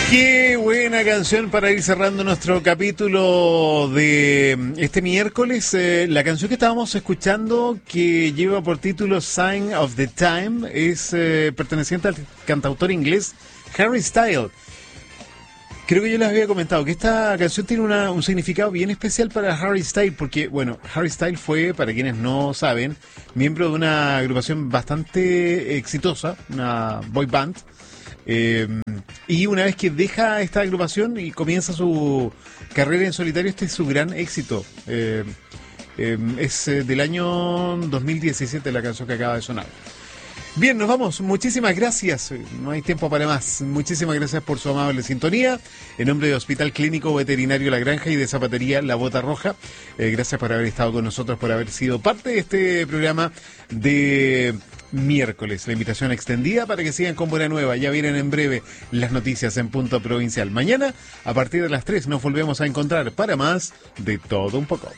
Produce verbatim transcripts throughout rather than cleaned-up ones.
Qué buena canción para ir cerrando nuestro capítulo de este miércoles. Eh, la canción que estábamos escuchando, que lleva por título Sign of the Time, es eh, perteneciente al cantautor inglés Harry Styles. Creo que yo les había comentado que esta canción tiene una, un significado bien especial para Harry Styles, porque, bueno, Harry Styles fue, para quienes no saben, miembro de una agrupación bastante exitosa, una boy band, eh, y una vez que deja esta agrupación y comienza su carrera en solitario, este es su gran éxito. Eh, eh, es eh, del año dos mil diecisiete la canción que acaba de sonar. Bien, nos vamos. Muchísimas gracias. No hay tiempo para más. Muchísimas gracias por su amable sintonía. En nombre de Hospital Clínico Veterinario La Granja y de Zapatería La Bota Roja, eh, gracias por haber estado con nosotros, por haber sido parte de este programa de miércoles. La invitación extendida para que sigan con Buena Nueva. Ya vienen en breve las noticias en Punto Provincial. Mañana, a partir de las tres, nos volvemos a encontrar para más de todo un poco.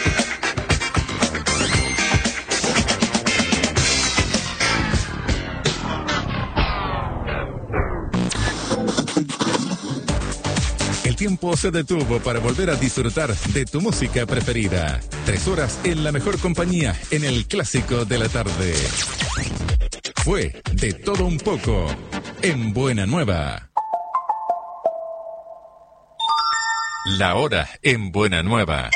El tiempo se detuvo para volver a disfrutar de tu música preferida. Tres horas en la mejor compañía en el clásico de la tarde. Fue De Todo Un Poco en Buena Nueva. La hora en Buena Nueva.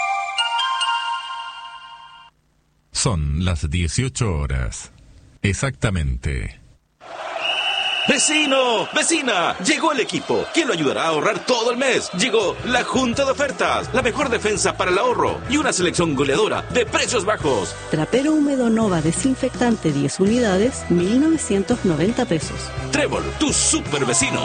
Son las dieciocho horas. Exactamente. ¡Vecino! ¡Vecina! Llegó el equipo que lo ayudará a ahorrar todo el mes. Llegó la Junta de Ofertas, la mejor defensa para el ahorro y una selección goleadora de precios bajos. Trapero húmedo Nova desinfectante diez unidades, mil novecientos noventa pesos. Trébol, tu super vecino.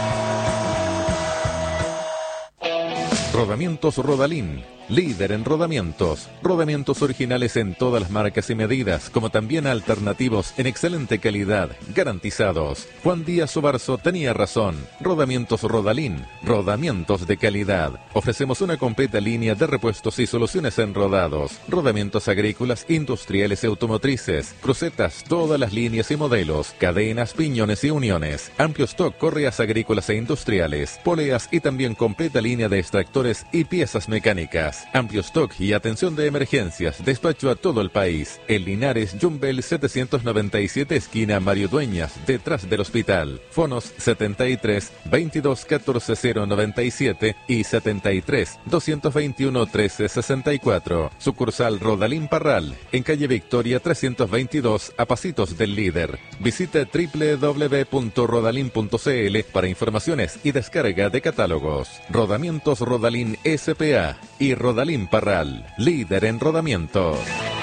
Rodamientos Rodalín, líder en rodamientos. Rodamientos originales en todas las marcas y medidas, como también alternativos en excelente calidad, garantizados. Juan Díaz Obarzo tenía razón. Rodamientos Rodalín, rodamientos de calidad. Ofrecemos una completa línea de repuestos y soluciones en rodados, rodamientos agrícolas, industriales y automotrices, crucetas, todas las líneas y modelos, cadenas, piñones y uniones, amplio stock, correas agrícolas e industriales, poleas y también completa línea de extractores y piezas mecánicas. Amplio stock y atención de emergencias. Despacho a todo el país. En Linares, Jumbel setecientos noventa y siete, esquina Mario Dueñas, detrás del hospital. Fonos setenta y tres, veintidós, catorce, cero noventa y siete y setenta y tres, doscientos veintiuno, trece, sesenta y cuatro. Sucursal Rodalín Parral, en calle Victoria trescientos veintidós, a pasitos del líder. Visite doble u doble u doble u punto rodalín punto c l para informaciones y descarga de catálogos. Rodamientos Rodalín S P A y Rodalín Parral, líder en rodamientos.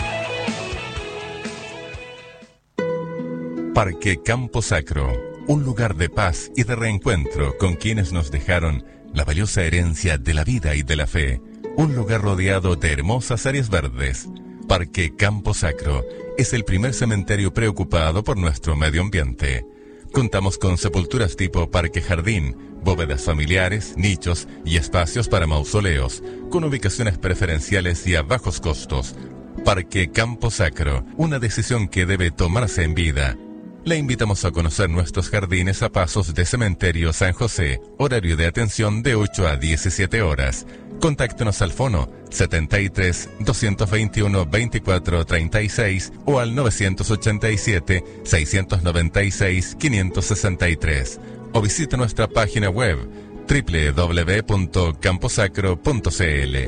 Parque Campo Sacro, un lugar de paz y de reencuentro con quienes nos dejaron la valiosa herencia de la vida y de la fe. Un lugar rodeado de hermosas áreas verdes. Parque Campo Sacro es el primer cementerio preocupado por nuestro medio ambiente. Contamos con sepulturas tipo parque jardín, bóvedas familiares, nichos y espacios para mausoleos, con ubicaciones preferenciales y a bajos costos. Parque Campo Sacro, una decisión que debe tomarse en vida. Le invitamos a conocer nuestros jardines a pasos de Cementerio San José, horario de atención de ocho a diecisiete horas. Contáctenos al fono setenta y tres, doscientos veintiuno, veinticuatro, treinta y seis o al novecientos ochenta y siete, seiscientos noventa y seis, quinientos sesenta y tres o visite nuestra página web doble u doble u doble u punto camposacro punto c l.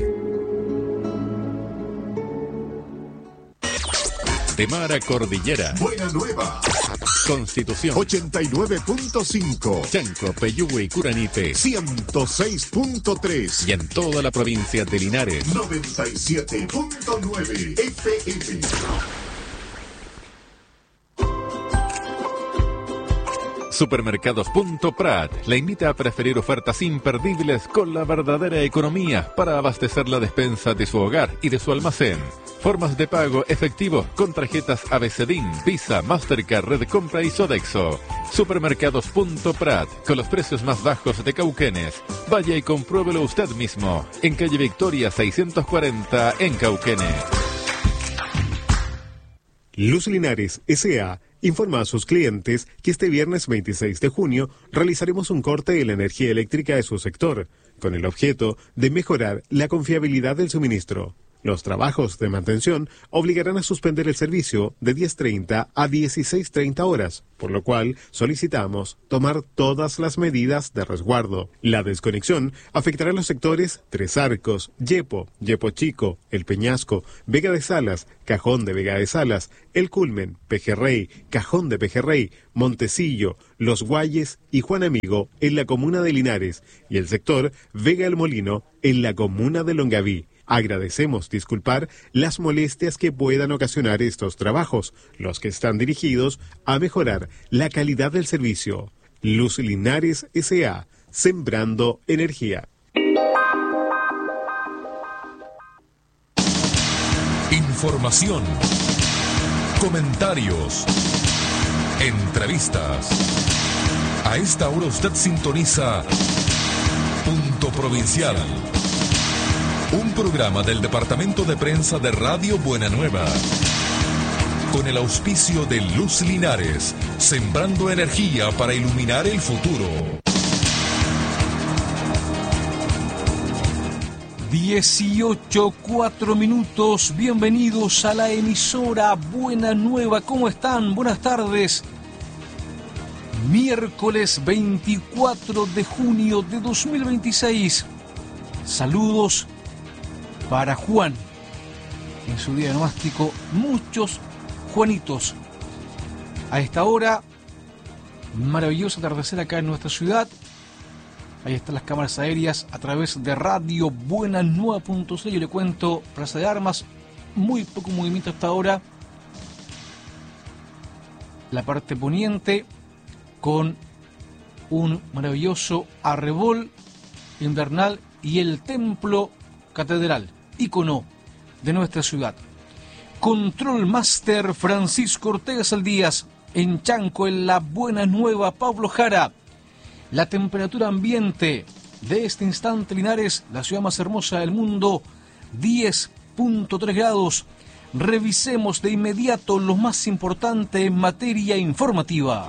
De mar a cordillera. Buena Nueva. Constitución. ochenta y nueve punto cinco. Chanco, Peyúgue y Curanipe. ciento seis punto tres. Y en toda la provincia de Linares. noventa y siete punto nueve F M. Supermercados Punto Prat le invita a preferir ofertas imperdibles con la verdadera economía para abastecer la despensa de su hogar y de su almacén. Formas de pago efectivo con tarjetas Abecedín, Visa, Mastercard, Red Compra y Sodexo. Supermercados Punto Prat, con los precios más bajos de Cauquenes. Vaya y compruébelo usted mismo, en calle Victoria seiscientos cuarenta en Cauquenes. Luz Linares S A informa a sus clientes que este viernes veintiséis de junio realizaremos un corte en la energía eléctrica de su sector, con el objeto de mejorar la confiabilidad del suministro. Los trabajos de mantención obligarán a suspender el servicio de diez treinta a dieciséis treinta horas, por lo cual solicitamos tomar todas las medidas de resguardo. La desconexión afectará a los sectores Tres Arcos, Yepo, Yepo Chico, El Peñasco, Vega de Salas, Cajón de Vega de Salas, El Culmen, Pejerrey, Cajón de Pejerrey, Montecillo, Los Guayes y Juan Amigo en la comuna de Linares y el sector Vega El Molino en la comuna de Longaví. Agradecemos disculpar las molestias que puedan ocasionar estos trabajos, los que están dirigidos a mejorar la calidad del servicio. Luz Linares S A, sembrando energía. Información, comentarios, entrevistas. A esta hora usted sintoniza Punto Provincial, un programa del Departamento de Prensa de Radio Buena Nueva, con el auspicio de Luz Linares, sembrando energía para iluminar el futuro. dieciocho, cuatro minutos, bienvenidos a la emisora Buena Nueva. ¿Cómo están? Buenas tardes. Miércoles veinticuatro de junio de dos mil veintiséis. Saludos para Juan, en su día nomástico, muchos Juanitos. A esta hora, maravilloso atardecer acá en nuestra ciudad. Ahí están las cámaras aéreas a través de Radio Buena Nueva punto c l. Yo le cuento, Plaza de Armas, muy poco movimiento hasta ahora. La parte poniente con un maravilloso arrebol invernal y el templo catedral, ícono de nuestra ciudad. Control Master Francisco Ortega Saldías, en Chanco, en la Buena Nueva, Pablo Jara. La temperatura ambiente de este instante, Linares, la ciudad más hermosa del mundo, diez punto tres grados. Revisemos de inmediato lo más importante en materia informativa.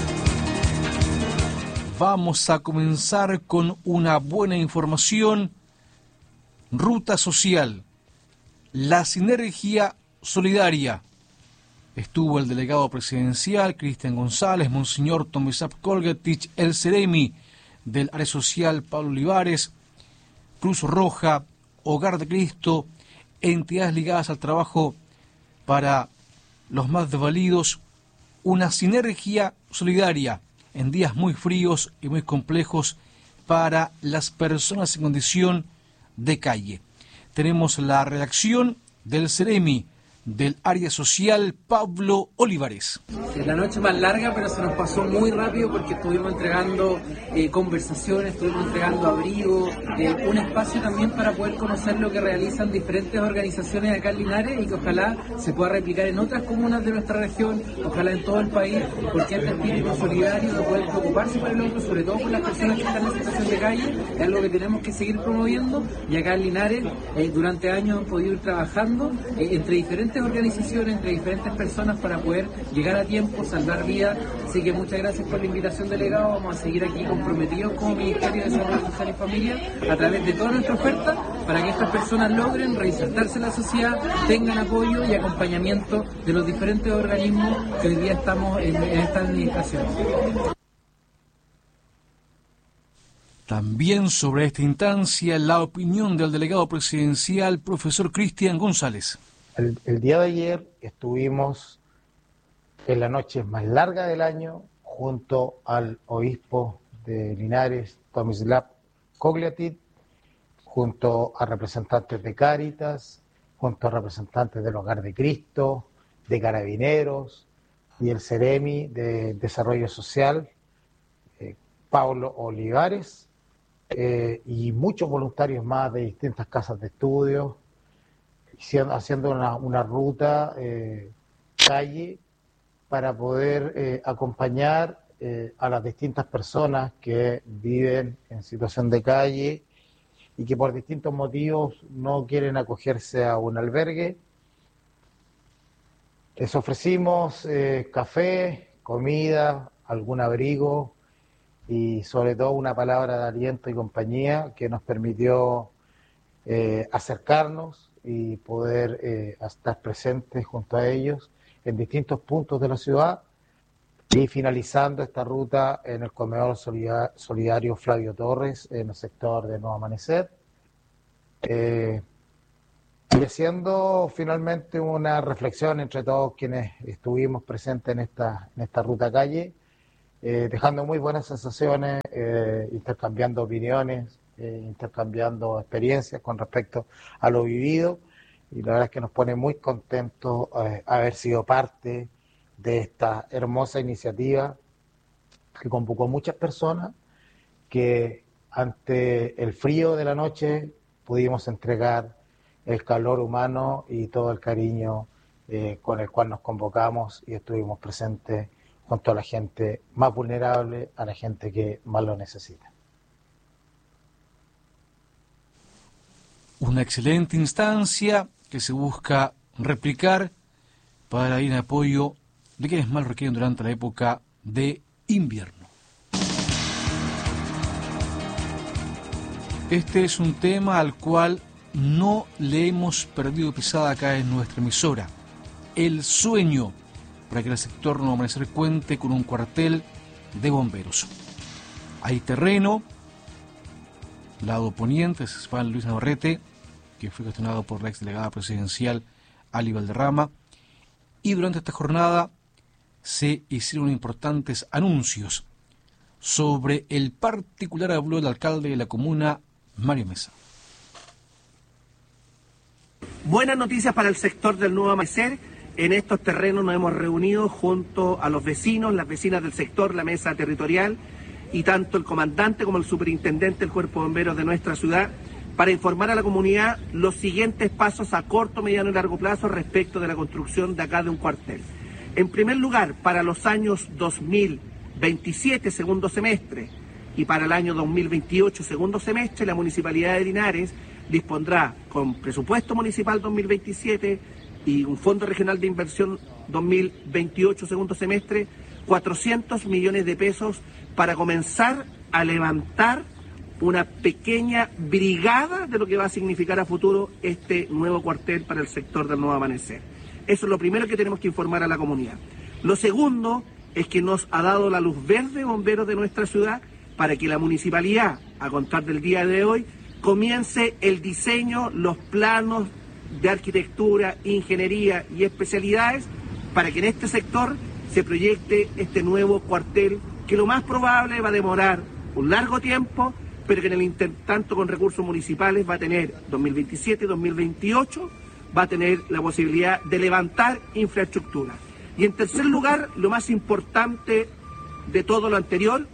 Vamos a comenzar con una buena información. Ruta social, la sinergia solidaria. Estuvo el delegado presidencial, Cristian González, Monseñor Tomislav Kolgetich, el Ceremi del área social, Pablo Olivares, Cruz Roja, Hogar de Cristo, entidades ligadas al trabajo para los más desvalidos. Una sinergia solidaria en días muy fríos y muy complejos para las personas en condición de calle. Tenemos la redacción del Ceremi del área social, Pablo Olivares. Es la noche más larga, pero se nos pasó muy rápido porque estuvimos entregando eh, conversaciones, estuvimos entregando abrigo, eh, un espacio también para poder conocer lo que realizan diferentes organizaciones acá en Linares y que ojalá se pueda replicar en otras comunas de nuestra región, ojalá en todo el país, porque este espíritu solidario de poder preocuparse por el otro, sobre todo por las personas que están en situación de calle, es algo que tenemos que seguir promoviendo. Y acá en Linares eh, durante años hemos podido ir trabajando eh, entre diferentes organizaciones, entre diferentes personas para poder llegar a tiempo, salvar vidas. Así que muchas gracias por la invitación, delegado. Vamos a seguir aquí comprometidos como Ministerio de Desarrollo Social y Familia a través de toda nuestra oferta para que estas personas logren reinsertarse en la sociedad, tengan apoyo y acompañamiento de los diferentes organismos que hoy día estamos en, en esta administración. También sobre esta instancia, la opinión del delegado presidencial, profesor Cristian González. El, el día de ayer estuvimos en la noche más larga del año junto al obispo de Linares, Tomislav Kolgetich, junto a representantes de Cáritas, junto a representantes del Hogar de Cristo, de Carabineros y el Ceremi de Desarrollo Social, eh, Pablo Olivares, eh, y muchos voluntarios más de distintas casas de estudio, haciendo una, una ruta eh, calle para poder eh, acompañar eh, a las distintas personas que viven en situación de calle y que por distintos motivos no quieren acogerse a un albergue. Les ofrecimos eh, café, comida, algún abrigo y sobre todo una palabra de aliento y compañía que nos permitió eh, acercarnos y poder eh, estar presentes junto a ellos en distintos puntos de la ciudad y finalizando esta ruta en el comedor solidario Flavio Torres en el sector de Nuevo Amanecer eh, y haciendo finalmente una reflexión entre todos quienes estuvimos presentes en esta, en esta ruta calle, eh, dejando muy buenas sensaciones, eh, intercambiando opiniones, eh, intercambiando experiencias con respecto a lo vivido, y la verdad es que nos pone muy contentos eh, haber sido parte de esta hermosa iniciativa que convocó muchas personas, que ante el frío de la noche pudimos entregar el calor humano y todo el cariño eh, con el cual nos convocamos y estuvimos presentes junto a la gente más vulnerable, a la gente que más lo necesita. Una excelente instancia que se busca replicar para ir en apoyo de quienes más lo requieren durante la época de invierno. Este es un tema al cual no le hemos perdido pisada acá en nuestra emisora. El sueño para que el sector Nuevo Amanecer cuente con un cuartel de bomberos. Hay terreno, lado poniente, es Juan Luis Navarrete, que fue gestionado por la exdelegada presidencial Ali Valderrama, y durante esta jornada se hicieron importantes anuncios. Sobre el particular habló el alcalde de la comuna, Mario Mesa. Buenas noticias para el sector del Nuevo Amanecer. En estos terrenos nos hemos reunido junto a los vecinos, las vecinas del sector, la mesa territorial, y tanto el comandante como el superintendente del Cuerpo de Bomberos de nuestra ciudad, para informar a la comunidad los siguientes pasos a corto, mediano y largo plazo respecto de la construcción de acá de un cuartel. En primer lugar, para los años dos mil veintisiete, segundo semestre, y para el año dos mil veintiocho, segundo semestre, la Municipalidad de Linares dispondrá con presupuesto municipal dos mil veintisiete y un Fondo Regional de Inversión dos mil veintiocho, segundo semestre, cuatrocientos millones de pesos para comenzar a levantar una pequeña brigada de lo que va a significar a futuro este nuevo cuartel para el sector del Nuevo Amanecer. Eso es lo primero que tenemos que informar a la comunidad. Lo segundo es que nos ha dado la luz verde bomberos de nuestra ciudad para que la municipalidad, a contar del día de hoy, comience el diseño, los planos de arquitectura, ingeniería y especialidades para que en este sector se proyecte este nuevo cuartel, que lo más probable va a demorar un largo tiempo, pero que en el intertanto con recursos municipales va a tener dos mil veintisiete, dos mil veintiocho, va a tener la posibilidad de levantar infraestructura. Y en tercer lugar, lo más importante de todo lo anterior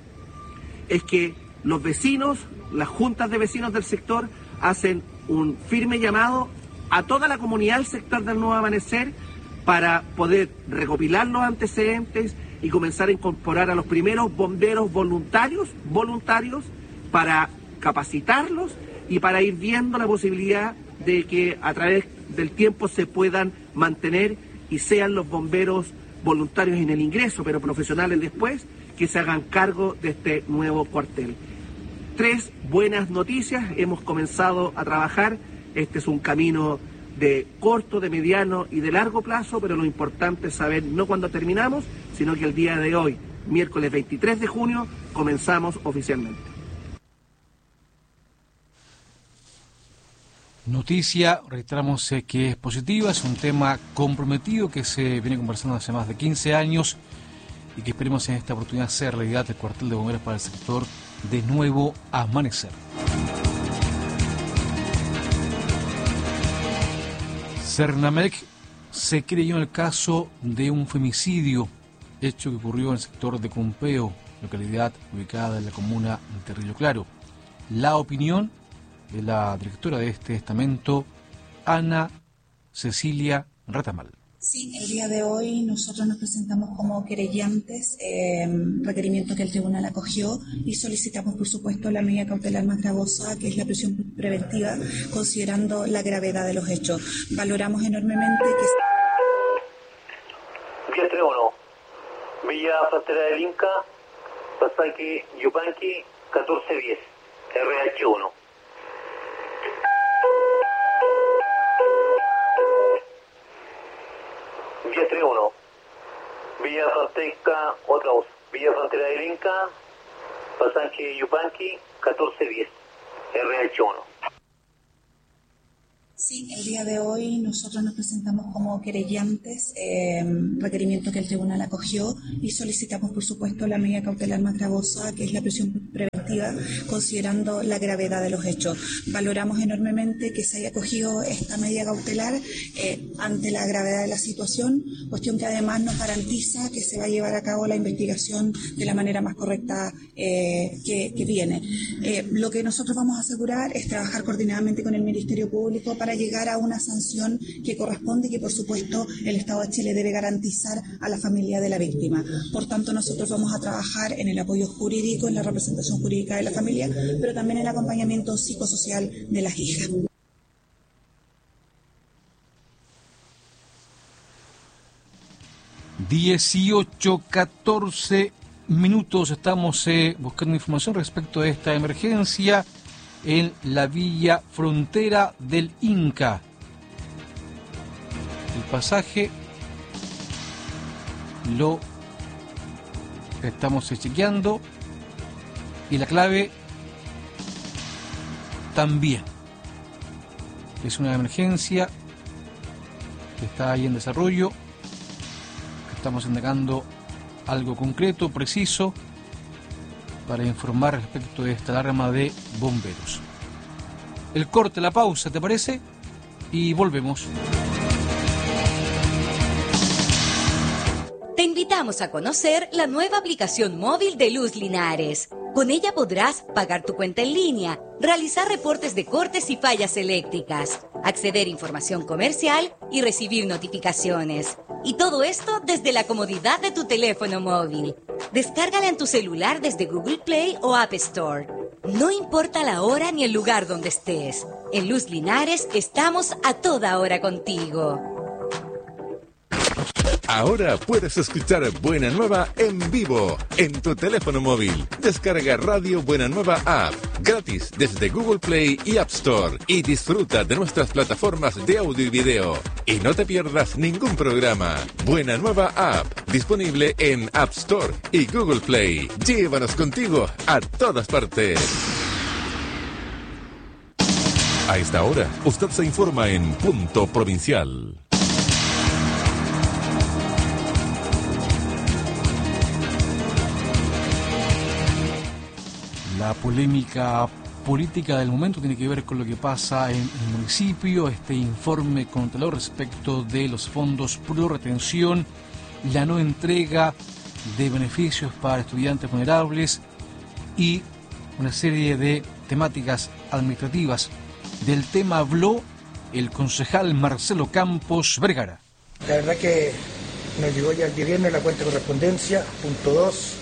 es que los vecinos, las juntas de vecinos del sector, hacen un firme llamado a toda la comunidad del sector del Nuevo Amanecer para poder recopilar los antecedentes y comenzar a incorporar a los primeros bomberos voluntarios, voluntarios, para capacitarlos y para ir viendo la posibilidad de que a través del tiempo se puedan mantener y sean los bomberos voluntarios en el ingreso, pero profesionales después, que se hagan cargo de este nuevo cuartel. Tres buenas noticias, hemos comenzado a trabajar, este es un camino de corto, de mediano y de largo plazo, pero lo importante es saber no cuándo terminamos, sino que el día de hoy, miércoles veintitrés de junio, comenzamos oficialmente. Noticia, reiteramos eh, que es positiva, es un tema comprometido que se viene conversando hace más de quince años y que esperemos en esta oportunidad sea realidad el cuartel de bomberos para el sector de Nuevo Amanecer. Cernamec se creyó en el caso de un femicidio, hecho que ocurrió en el sector de Cumpeo, localidad ubicada en la comuna de Río Claro. La opinión de la directora de este estamento, Ana Cecilia Retamal. Sí, el día de hoy nosotros nos presentamos como querellantes, eh, requerimiento que el tribunal acogió, y solicitamos, por supuesto, la medida cautelar más gravosa, que es la prisión preventiva, considerando la gravedad de los hechos. Valoramos enormemente que... Villa Frontera del Inca, pasaje Yupanqui catorce diez, R H uno. Villa tres uno, Villa Frontera, otra voz, Villa Frontera del Inca, pasaje Yupanqui catorce diez, R H uno. Sí, el día de hoy nosotros nos presentamos como querellantes, eh, requerimiento que el tribunal acogió, y solicitamos, por supuesto, la medida cautelar más gravosa, que es la prisión preventiva, considerando la gravedad de los hechos. Valoramos enormemente que se haya acogido esta medida cautelar eh, ante la gravedad de la situación, cuestión que además nos garantiza que se va a llevar a cabo la investigación de la manera más correcta eh, que, que viene. Eh, lo que nosotros vamos a asegurar es trabajar coordinadamente con el Ministerio Público para llegar a una sanción que corresponde y que, por supuesto, el Estado de Chile debe garantizar a la familia de la víctima. Por tanto, nosotros vamos a trabajar en el apoyo jurídico, en la representación jurídica de la familia, pero también en el acompañamiento psicosocial de las hijas. dieciocho, catorce minutos. Estamos eh, buscando información respecto a esta emergencia en la Villa Frontera del Inca. El pasaje lo estamos chequeando y la clave también. Es una emergencia que está ahí en desarrollo, que estamos indagando algo concreto, preciso, para informar respecto de esta alarma de bomberos. El corte, la pausa, ¿te parece? Y volvemos. Te invitamos a conocer la nueva aplicación móvil de Luz Linares. Con ella podrás pagar tu cuenta en línea, realizar reportes de cortes y fallas eléctricas, acceder a información comercial y recibir notificaciones. Y todo esto desde la comodidad de tu teléfono móvil. Descárgala en tu celular desde Google Play o App Store. No importa la hora ni el lugar donde estés. En Luz Linares estamos a toda hora contigo. Ahora puedes escuchar Buena Nueva en vivo en tu teléfono móvil. Descarga Radio Buena Nueva App gratis desde Google Play y App Store y disfruta de nuestras plataformas de audio y video. Y no te pierdas ningún programa. Buena Nueva App, disponible en App Store y Google Play. Llévanos contigo a todas partes. A esta hora, usted se informa en Punto Provincial. La polémica política del momento tiene que ver con lo que pasa en el municipio, este informe controlador respecto de los fondos pro retención, la no entrega de beneficios para estudiantes vulnerables y una serie de temáticas administrativas. Del tema habló el concejal Marcelo Campos Vergara. La verdad que nos llegó ya el viernes la cuenta de correspondencia, punto dos.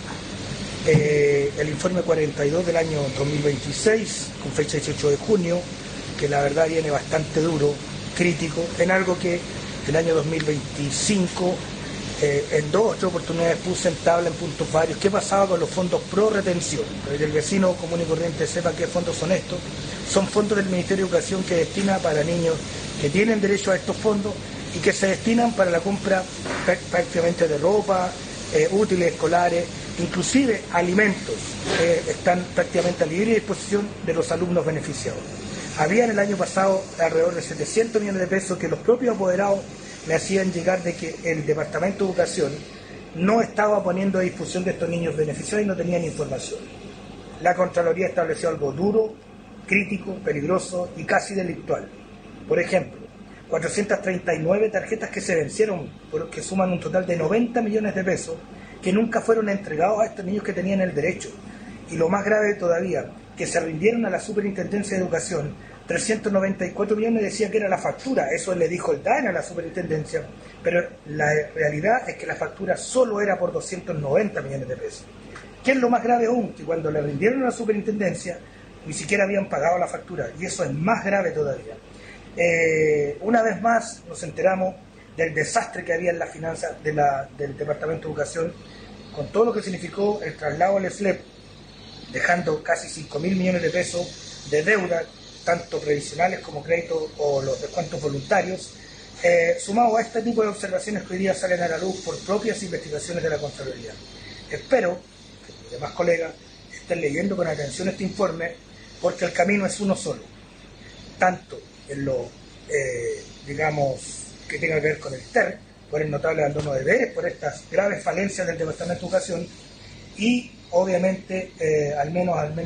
Eh, el informe cuarenta y dos del año dos mil veintiséis, con fecha dieciocho de junio, que la verdad viene bastante duro, crítico, en algo que el año dos mil veinticinco, eh, en dos o tres oportunidades puse en tabla, en puntos varios, qué pasaba con los fondos pro retención. Para que el vecino común y corriente sepa qué fondos son estos. Son fondos del Ministerio de Educación que destina para niños que tienen derecho a estos fondos y que se destinan para la compra prácticamente de ropa, eh, útiles escolares, inclusive alimentos, eh, están prácticamente a libre disposición de los alumnos beneficiados. Había en el año pasado alrededor de setecientos millones de pesos que los propios apoderados me hacían llegar de que el Departamento de Educación no estaba poniendo a disposición de estos niños beneficiados y no tenían información. La Contraloría estableció algo duro, crítico, peligroso y casi delictual. Por ejemplo, cuatrocientas treinta y nueve tarjetas que se vencieron, que suman un total de noventa millones de pesos, que nunca fueron entregados a estos niños que tenían el derecho. Y lo más grave todavía, que se rindieron a la Superintendencia de Educación trescientos noventa y cuatro millones, decía que era la factura, eso le dijo el D A N a la Superintendencia, pero la realidad es que la factura solo era por doscientos noventa millones de pesos. ¿Qué es lo más grave aún? Que cuando le rindieron a la Superintendencia, ni siquiera habían pagado la factura, y eso es más grave todavía. Eh, una vez más nos enteramos del desastre que había en la finanza de la, del Departamento de Educación, con todo lo que significó el traslado al E F L E P, dejando casi cinco mil millones de pesos de deuda, tanto previsionales como créditos o los descuentos voluntarios, eh, sumado a este tipo de observaciones que hoy día salen a la luz por propias investigaciones de la Contraloría. Espero que los demás colegas estén leyendo con atención este informe, porque el camino es uno solo, tanto en lo, eh, digamos, que tenga que ver con el T E R, por el notable abandono de deberes, por estas graves falencias del Departamento de Educación, y obviamente, eh, al menos al menos